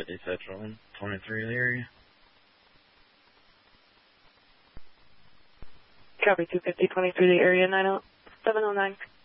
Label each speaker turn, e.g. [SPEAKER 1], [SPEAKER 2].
[SPEAKER 1] 250 Central, 23 in the area.
[SPEAKER 2] Copy 250, 23 the area, 709.